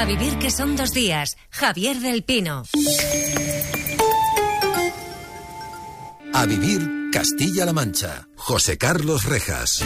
A vivir que son 2 días. Javier del Pino. A vivir Castilla-La Mancha. José Carlos Rejas.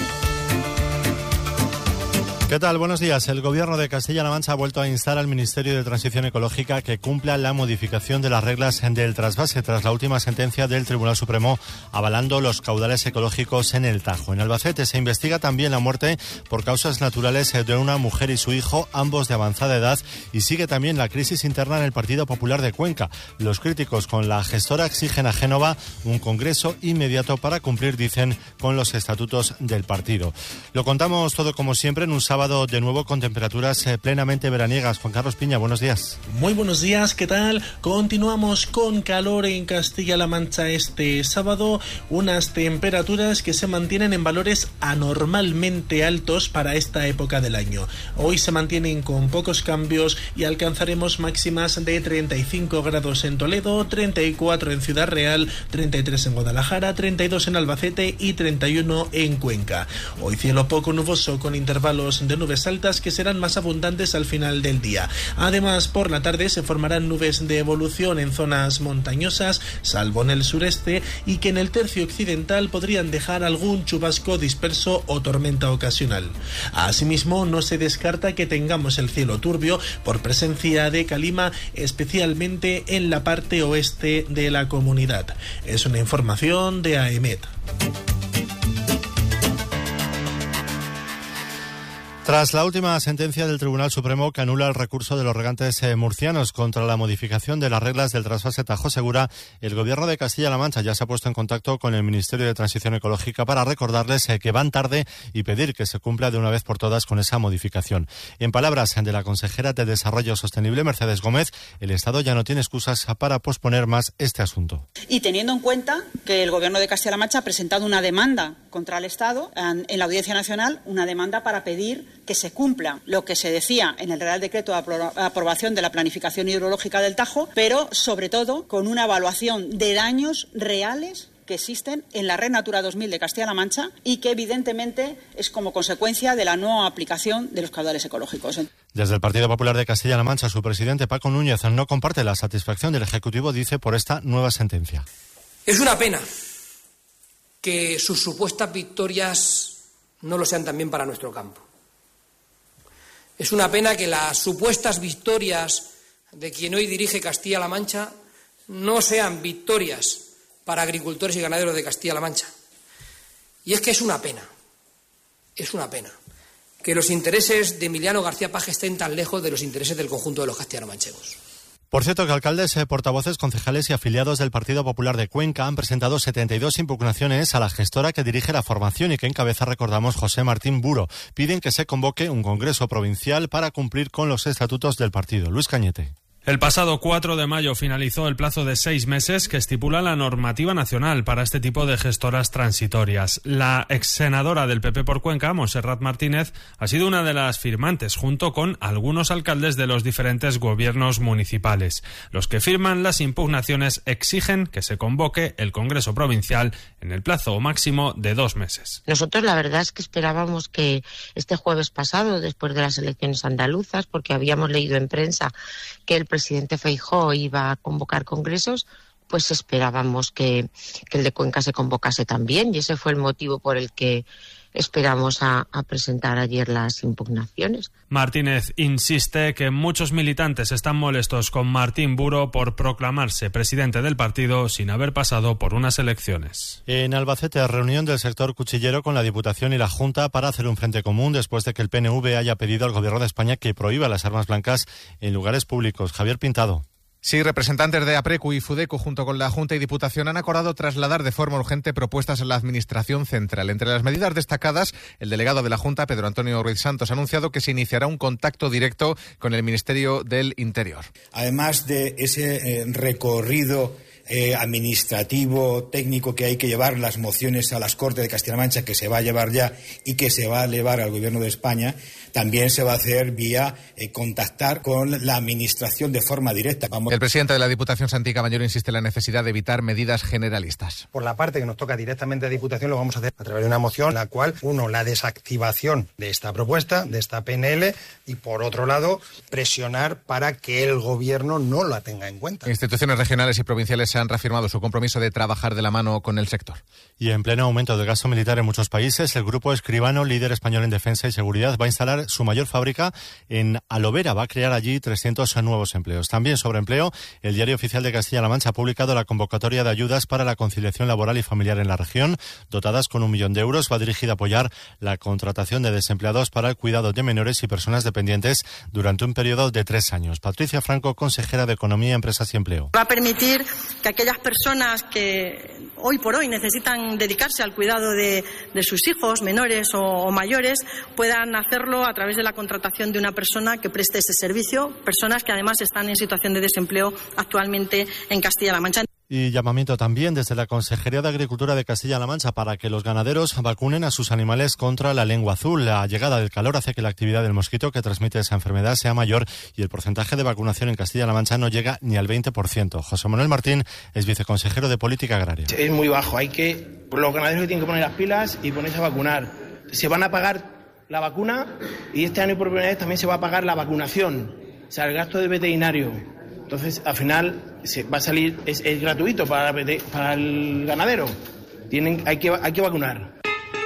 ¿Qué tal? Buenos días. El Gobierno de Castilla-La Mancha ha vuelto a instar al Ministerio de Transición Ecológica que cumpla la modificación de las reglas del trasvase tras la última sentencia del Tribunal Supremo avalando los caudales ecológicos en el Tajo. En Albacete se investiga también la muerte por causas naturales de una mujer y su hijo, ambos de avanzada edad, y sigue también la crisis interna en el Partido Popular de Cuenca. Los críticos con la gestora exigen a Génova un congreso inmediato para cumplir, dicen, con los estatutos del partido. Lo contamos todo como siempre en un sábado de nuevo con temperaturas plenamente veraniegas. Juan Carlos Piña, buenos días. Muy buenos días, ¿qué tal? Continuamos con calor en Castilla-La Mancha este sábado, unas temperaturas que se mantienen en valores anormalmente altos para esta época del año. Hoy se mantienen con pocos cambios y alcanzaremos máximas de 35 grados en Toledo, 34 en Ciudad Real, 33 en Guadalajara, 32 en Albacete y 31 en Cuenca. Hoy cielo poco nuboso con intervalos de nubes altas que serán más abundantes al final del día. Además, por la tarde se formarán nubes de evolución en zonas montañosas, salvo en el sureste, y que en el tercio occidental podrían dejar algún chubasco disperso o tormenta ocasional. Asimismo, no se descarta que tengamos el cielo turbio por presencia de calima, especialmente en la parte oeste de la comunidad. Es una información de AEMET. Tras la última sentencia del Tribunal Supremo que anula el recurso de los regantes murcianos contra la modificación de las reglas del trasvase Tajo Segura, el Gobierno de Castilla-La Mancha ya se ha puesto en contacto con el Ministerio de Transición Ecológica para recordarles que van tarde y pedir que se cumpla de una vez por todas con esa modificación. En palabras de la consejera de Desarrollo Sostenible, Mercedes Gómez, el Estado ya no tiene excusas para posponer más este asunto. Y teniendo en cuenta que el Gobierno de Castilla-La Mancha ha presentado una demanda contra el Estado en la Audiencia Nacional, una demanda para pedir que se cumpla lo que se decía en el Real Decreto de aprobación de la planificación hidrológica del Tajo, pero sobre todo con una evaluación de daños reales que existen en la Red Natura 2000 de Castilla-La Mancha y que evidentemente es como consecuencia de la no aplicación de los caudales ecológicos. Desde el Partido Popular de Castilla-La Mancha, su presidente Paco Núñez no comparte la satisfacción del Ejecutivo, dice, por esta nueva sentencia. Es una pena que sus supuestas victorias no lo sean también para nuestro campo. Es una pena que las supuestas victorias de quien hoy dirige Castilla-La Mancha no sean victorias para agricultores y ganaderos de Castilla-La Mancha. Y es que es una pena que los intereses de Emiliano García Paje estén tan lejos de los intereses del conjunto de los castellano-manchegos. Por cierto, que alcaldes, portavoces, concejales y afiliados del Partido Popular de Cuenca han presentado 72 impugnaciones a la gestora que dirige la formación y que encabeza, recordamos, José Martín Buro. Piden que se convoque un congreso provincial para cumplir con los estatutos del partido. Luis Cañete. El pasado 4 de mayo finalizó el plazo de 6 meses que estipula la normativa nacional para este tipo de gestoras transitorias. La exsenadora del PP por Cuenca, Montserrat Martínez, ha sido una de las firmantes junto con algunos alcaldes de los diferentes gobiernos municipales. Los que firman las impugnaciones exigen que se convoque el Congreso Provincial en el plazo máximo de 2 meses. Nosotros la verdad es que esperábamos que este jueves pasado, después de las elecciones andaluzas, porque habíamos leído en prensa que el presidente Feijóo iba a convocar congresos, pues esperábamos que el de Cuenca se convocase también, y ese fue el motivo por el que esperamos a presentar ayer las impugnaciones. Martínez insiste que muchos militantes están molestos con Martín Buro por proclamarse presidente del partido sin haber pasado por unas elecciones. En Albacete, reunión del sector cuchillero con la Diputación y la Junta para hacer un frente común después de que el PNV haya pedido al Gobierno de España que prohíba las armas blancas en lugares públicos. Javier Pintado. Sí, representantes de APRECU y FUDECO junto con la Junta y Diputación han acordado trasladar de forma urgente propuestas a la Administración Central. Entre las medidas destacadas, el delegado de la Junta, Pedro Antonio Ruiz Santos, ha anunciado que se iniciará un contacto directo con el Ministerio del Interior. Además de ese recorrido administrativo, técnico que hay que llevar las mociones a las Cortes de Castilla-La Mancha, que se va a llevar ya y que se va a elevar al Gobierno de España, también se va a hacer vía contactar con la administración de forma directa. El presidente de la Diputación, Santi Caballero, insiste en la necesidad de evitar medidas generalistas. Por la parte que nos toca directamente a Diputación, lo vamos a hacer a través de una moción, la cual, la desactivación de esta propuesta, de esta PNL, y por otro lado, presionar para que el Gobierno no la tenga en cuenta. Instituciones regionales y provinciales se han reafirmado su compromiso de trabajar de la mano con el sector. Y en pleno aumento del gasto militar en muchos países, el grupo Escribano, líder español en defensa y seguridad, va a instalar su mayor fábrica en Alovera. Va a crear allí 300 nuevos empleos. También sobre empleo, el Diario Oficial de Castilla-La Mancha ha publicado la convocatoria de ayudas para la conciliación laboral y familiar en la región, dotadas con 1 millón de euros. Va dirigida a apoyar la contratación de desempleados para el cuidado de menores y personas dependientes durante un periodo de 3 años. Patricia Franco, consejera de Economía, Empresas y Empleo. Va a permitir que aquellas personas que hoy por hoy necesitan dedicarse al cuidado de sus hijos, menores o mayores, puedan hacerlo a través de la contratación de una persona que preste ese servicio, personas que además están en situación de desempleo actualmente en Castilla-La Mancha. Y llamamiento también desde la Consejería de Agricultura de Castilla-La Mancha para que los ganaderos vacunen a sus animales contra la lengua azul. La llegada del calor hace que la actividad del mosquito que transmite esa enfermedad sea mayor y el porcentaje de vacunación en Castilla-La Mancha no llega ni al 20%. José Manuel Martín es viceconsejero de Política Agraria. Es muy bajo. Los ganaderos tienen que poner las pilas y ponerse a vacunar. Se van a pagar la vacuna y este año por primera vez también se va a pagar la vacunación, o sea, el gasto de veterinario. Entonces, al final, va a salir, es gratuito para el ganadero. Hay que vacunar.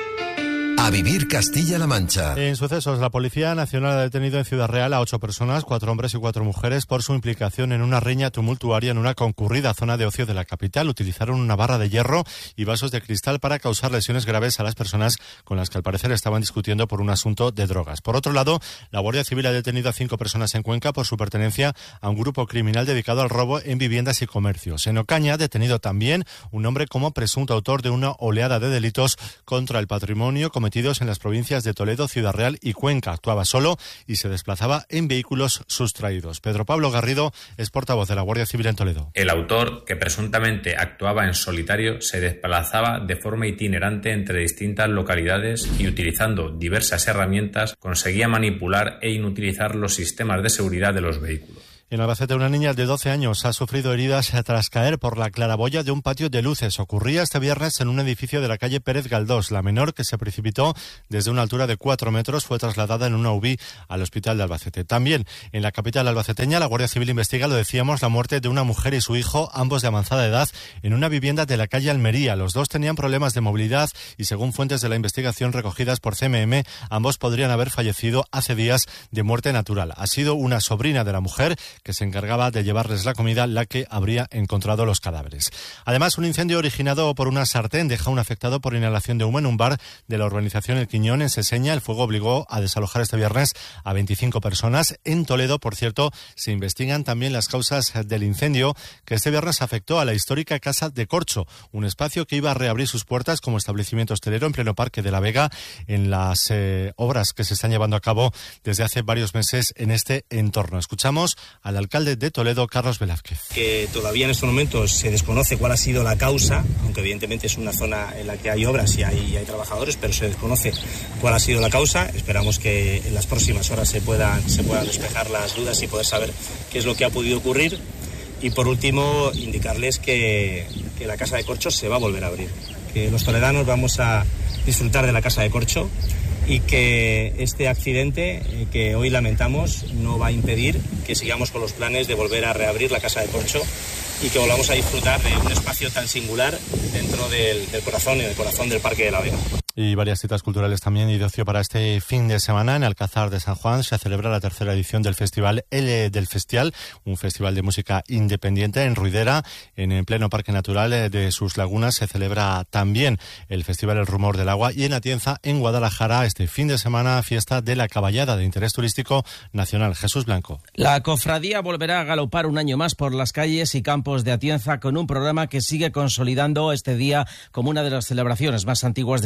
A vivir Castilla-La Mancha. En sucesos, la Policía Nacional ha detenido en Ciudad Real a 8 personas, 4 hombres y 4 mujeres, por su implicación en una riña tumultuaria en una concurrida zona de ocio de la capital. Utilizaron una barra de hierro y vasos de cristal para causar lesiones graves a las personas con las que al parecer estaban discutiendo por un asunto de drogas. Por otro lado, la Guardia Civil ha detenido a 5 personas en Cuenca por su pertenencia a un grupo criminal dedicado al robo en viviendas y comercios. En Ocaña ha detenido también un hombre como presunto autor de una oleada de delitos contra el patrimonio cometidos en las provincias de Toledo, Ciudad Real y Cuenca. Actuaba solo y se desplazaba en vehículos sustraídos. Pedro Pablo Garrido es portavoz de la Guardia Civil en Toledo. El autor, que presuntamente actuaba en solitario, se desplazaba de forma itinerante entre distintas localidades y, utilizando diversas herramientas, conseguía manipular e inutilizar los sistemas de seguridad de los vehículos. En Albacete, una niña de 12 años ha sufrido heridas tras caer por la claraboya de un patio de luces. Ocurría este viernes en un edificio de la calle Pérez Galdós. La menor, que se precipitó desde una altura de 4 metros, fue trasladada en una UBI al hospital de Albacete. También en la capital albaceteña, la Guardia Civil investiga, lo decíamos, la muerte de una mujer y su hijo, ambos de avanzada edad, en una vivienda de la calle Almería. Los dos tenían problemas de movilidad y, según fuentes de la investigación recogidas por CMM, ambos podrían haber fallecido hace días de muerte natural. Ha sido una sobrina de la mujer, que se encargaba de llevarles la comida, la que habría encontrado los cadáveres. Además, un incendio originado por una sartén deja a un afectado por inhalación de humo en un bar de la urbanización El Quiñón, en Seseña. El fuego obligó a desalojar este viernes a 25 personas. En Toledo, por cierto, se investigan también las causas del incendio que este viernes afectó a la histórica Casa de Corcho, un espacio que iba a reabrir sus puertas como establecimiento hostelero en pleno Parque de la Vega, en las obras que se están llevando a cabo desde hace varios meses en este entorno. Escuchamos al alcalde de Toledo, Carlos Velázquez. Que todavía en estos momentos se desconoce cuál ha sido la causa, aunque evidentemente es una zona en la que hay obras y hay trabajadores, pero se desconoce cuál ha sido la causa. Esperamos que en las próximas horas se puedan despejar las dudas y poder saber qué es lo que ha podido ocurrir. Y por último, indicarles que la Casa de Corcho se va a volver a abrir, que los toledanos vamos a disfrutar de la Casa de Corcho y que este accidente que hoy lamentamos no va a impedir que sigamos con los planes de volver a reabrir la Casa de Corcho y que volvamos a disfrutar de un espacio tan singular dentro del corazón, en el corazón del Parque de la Vega. Y varias citas culturales también y de ocio para este fin de semana. En Alcázar de San Juan se celebra la 3ª edición del festival del Festial, un festival de música independiente. En Ruidera, en pleno Parque Natural de sus lagunas, se celebra también el festival El Rumor del Agua. Y en Atienza, en Guadalajara, este fin de semana, fiesta de la caballada de interés turístico nacional. Jesús Blanco. La cofradía volverá a galopar un año más por las calles y campos de Atienza con un programa que sigue consolidando este día como una de las celebraciones más antiguas de España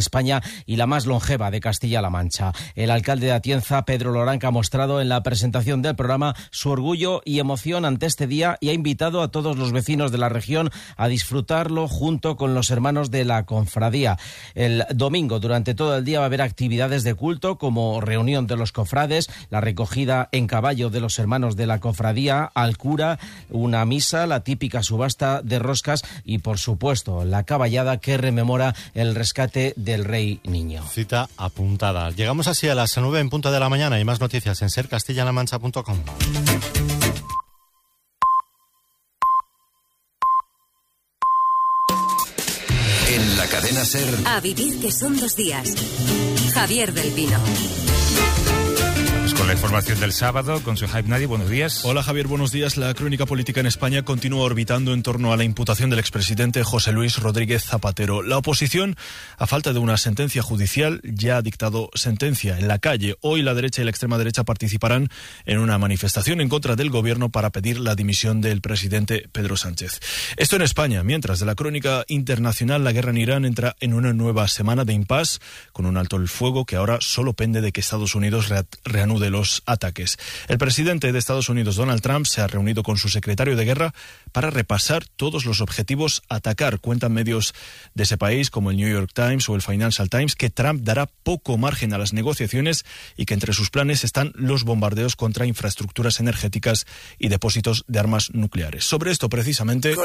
y la más longeva de Castilla-La Mancha. El alcalde de Atienza, Pedro Loranca, ha mostrado en la presentación del programa su orgullo y emoción ante este día y ha invitado a todos los vecinos de la región a disfrutarlo junto con los hermanos de la cofradía. El domingo, durante todo el día, va a haber actividades de culto como reunión de los cofrades, la recogida en caballo de los hermanos de la cofradía, al cura, una misa, la típica subasta de roscas y, por supuesto, la caballada que rememora el rescate del Rey Niño. Cita apuntada. Llegamos así a las 9 en punto de la mañana y más noticias en sercastillalamancha.com. En la cadena SER. A vivir que son 2 días. Javier del Pino. Con la información del sábado, con Suhaib Nadi, buenos días. Hola Javier, buenos días. La crónica política en España continúa orbitando en torno a la imputación del expresidente José Luis Rodríguez Zapatero. La oposición, a falta de una sentencia judicial, ya ha dictado sentencia en la calle. Hoy la derecha y la extrema derecha participarán en una manifestación en contra del gobierno para pedir la dimisión del presidente Pedro Sánchez. Esto en España, mientras de la crónica internacional, la guerra en Irán entra en una nueva semana de impasse, con un alto el fuego que ahora solo pende de que Estados Unidos reanude los ataques. El presidente de Estados Unidos, Donald Trump, se ha reunido con su secretario de guerra para repasar todos los objetivos a atacar. Cuentan medios de ese país como el New York Times o el Financial Times que Trump dará poco margen a las negociaciones y que entre sus planes están los bombardeos contra infraestructuras energéticas y depósitos de armas nucleares. Sobre esto precisamente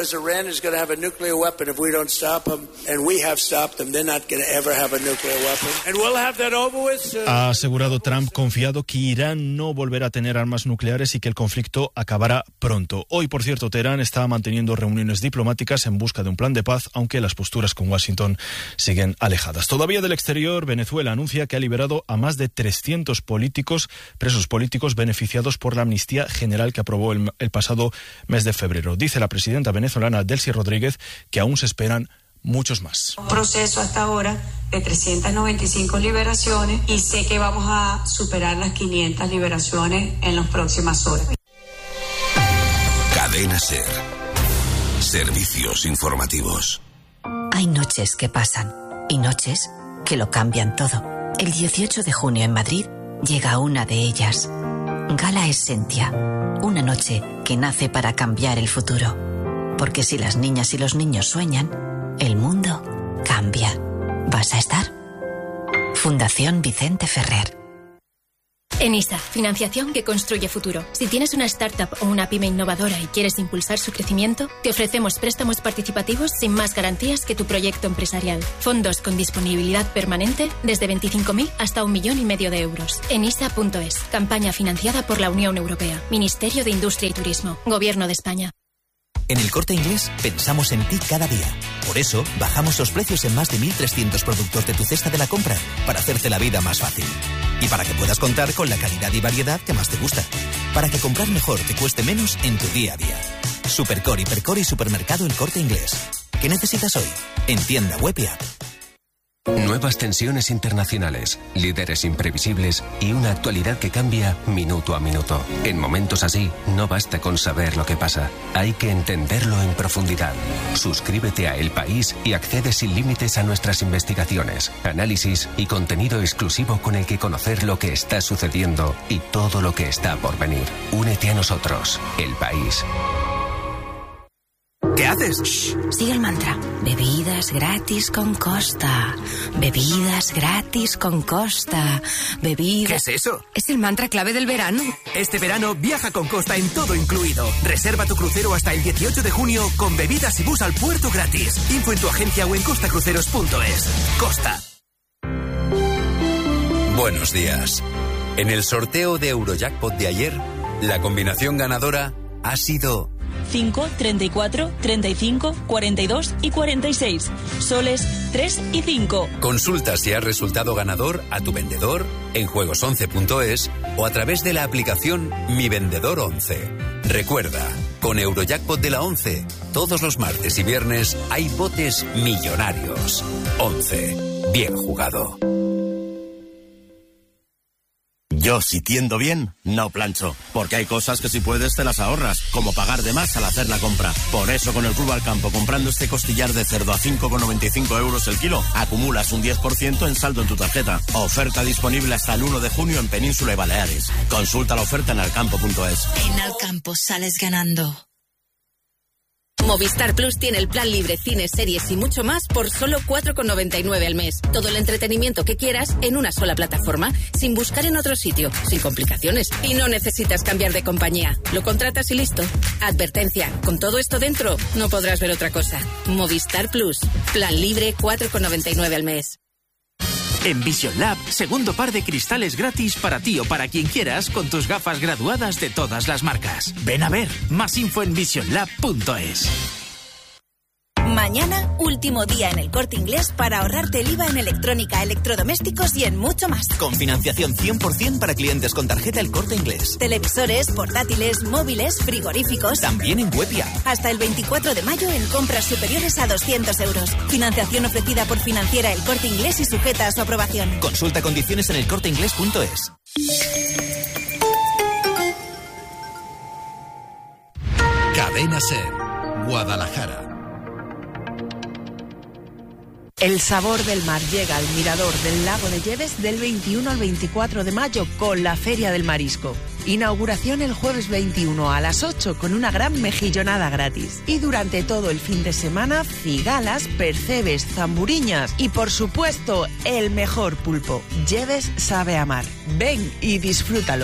ha asegurado Trump, confiado que Irán no volverá a tener armas nucleares y que el conflicto acabará pronto. Hoy, por cierto, Teherán está manteniendo reuniones diplomáticas en busca de un plan de paz, aunque las posturas con Washington siguen alejadas. Todavía del exterior, Venezuela anuncia que ha liberado a más de 300 presos políticos beneficiados por la amnistía general que aprobó el pasado mes de febrero. Dice la presidenta venezolana Delcy Rodríguez que aún se esperan muchos más. Un proceso hasta ahora de 395 liberaciones y sé que vamos a superar las 500 liberaciones en las próximas horas. Cadena SER. Servicios informativos. Hay noches que pasan y noches que lo cambian todo. El 18 de junio en Madrid llega una de ellas. Gala Essentia. Una noche que nace para cambiar el futuro. Porque si las niñas y los niños sueñan, el mundo cambia. ¿Vas a estar? Fundación Vicente Ferrer. ENISA, financiación que construye futuro. Si tienes una startup o una pyme innovadora y quieres impulsar su crecimiento, te ofrecemos préstamos participativos sin más garantías que tu proyecto empresarial. Fondos con disponibilidad permanente desde 25.000 hasta 1,5 millones de euros. enisa.es, campaña financiada por la Unión Europea, Ministerio de Industria y Turismo, Gobierno de España. En El Corte Inglés pensamos en ti cada día. Por eso, bajamos los precios en más de 1.300 productos de tu cesta de la compra para hacerte la vida más fácil. Y para que puedas contar con la calidad y variedad que más te gusta. Para que comprar mejor te cueste menos en tu día a día. Supercore, Hipercore y Supermercado El Corte Inglés. ¿Qué necesitas hoy? En tienda web y app. Nuevas tensiones internacionales, líderes imprevisibles y una actualidad que cambia minuto a minuto. En momentos así, no basta con saber lo que pasa, hay que entenderlo en profundidad. Suscríbete a El País y accede sin límites a nuestras investigaciones, análisis y contenido exclusivo con el que conocer lo que está sucediendo y todo lo que está por venir. Únete a nosotros, El País. ¿Qué haces? Shh, sigue el mantra. Bebidas gratis con Costa. Bebidas gratis con Costa. Bebidas... ¿Qué es eso? Es el mantra clave del verano. Este verano viaja con Costa en todo incluido. Reserva tu crucero hasta el 18 de junio con bebidas y bus al puerto gratis. Info en tu agencia o en costacruceros.es. Costa. Buenos días. En el sorteo de Eurojackpot de ayer, la combinación ganadora ha sido 5, 34, 35, 42 y 46. Soles 3 y 5. Consulta si has resultado ganador a tu vendedor en juegos11.es o a través de la aplicación Mi Vendedor 11. Recuerda, con Eurojackpot de la 11, todos los martes y viernes hay botes millonarios. 11. Bien jugado. Yo, si tiendo bien, no plancho, porque hay cosas que si puedes te las ahorras, como pagar de más al hacer la compra. Por eso, con el Club al Campo, comprando este costillar de cerdo a 5,95 euros el kilo, acumulas un 10% en saldo en tu tarjeta. Oferta disponible hasta el 1 de junio en Península y Baleares. Consulta la oferta en alcampo.es. En Alcampo sales ganando. Movistar Plus tiene el plan libre, cines, series y mucho más por solo 4,99 al mes. Todo el entretenimiento que quieras en una sola plataforma, sin buscar en otro sitio, sin complicaciones. Y no necesitas cambiar de compañía. Lo contratas y listo. Advertencia, con todo esto dentro, no podrás ver otra cosa. Movistar Plus, plan libre, 4,99 al mes. En Vision Lab, segundo par de cristales gratis para ti o para quien quieras con tus gafas graduadas de todas las marcas. Ven a ver, más info en visionlab.es. Mañana, último día en el Corte Inglés para ahorrarte el IVA en electrónica, electrodomésticos y en mucho más. Con financiación 100% para clientes con tarjeta El Corte Inglés. Televisores, portátiles, móviles, frigoríficos. También en web y app. Hasta el 24 de mayo en compras superiores a 200 euros. Financiación ofrecida por Financiera El Corte Inglés y sujeta a su aprobación. Consulta condiciones en elcorteinglés.es. Cadena SER, Guadalajara. El sabor del mar llega al mirador del Lago de Lleves del 21 al 24 de mayo con la Feria del Marisco. Inauguración el jueves 21 a las 8 con una gran mejillonada gratis. Y durante todo el fin de semana, cigalas, percebes, zamburiñas y por supuesto el mejor pulpo. Lleves sabe amar. Ven y disfrútalo.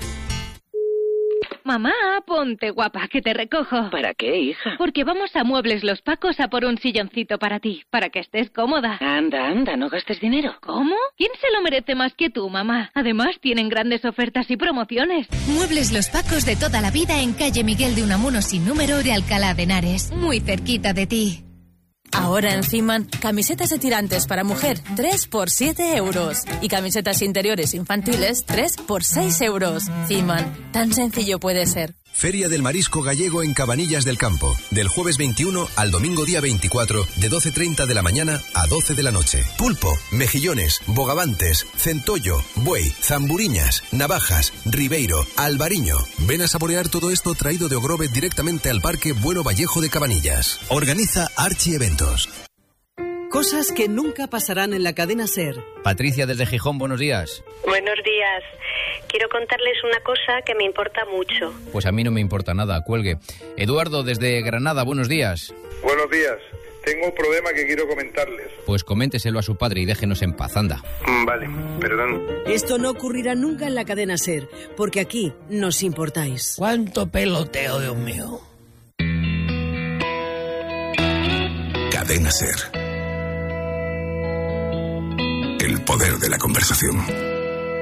Mamá, ponte guapa, que te recojo. ¿Para qué, hija? Porque vamos a Muebles Los Pacos a por un silloncito para ti, para que estés cómoda. Anda, no gastes dinero. ¿Cómo? ¿Quién se lo merece más que tú, mamá? Además, tienen grandes ofertas y promociones. Muebles Los Pacos de toda la vida en calle Miguel de Unamuno sin número de Alcalá de Henares, muy cerquita de ti. Ahora en Ciman, camisetas de tirantes para mujer, 3 por 7 euros. Y camisetas interiores infantiles, 3 por 6 euros. Ciman, tan sencillo puede ser. Feria del Marisco Gallego en Cabanillas del Campo. Del jueves 21 al domingo día 24, de 12:30 de la mañana a 12 de la noche. Pulpo, mejillones, bogavantes, centollo, buey, zamburiñas, navajas, ribeiro, albariño. Ven a saborear todo esto traído de Ogrove directamente al Parque Bueno Vallejo de Cabanillas. Organiza Archi Eventos. Cosas que nunca pasarán en la cadena SER. Patricia desde Gijón, buenos días. Buenos días. Quiero contarles una cosa que me importa mucho. Pues a mí no me importa nada, cuelgue. Eduardo desde Granada, buenos días. Buenos días. Tengo un problema que quiero comentarles. Pues coménteselo a su padre y déjenos en paz, anda. Vale, perdón. Esto no ocurrirá nunca en la cadena SER, porque aquí nos importáis. ¡Cuánto peloteo, Dios mío! Cadena SER. El poder de la conversación.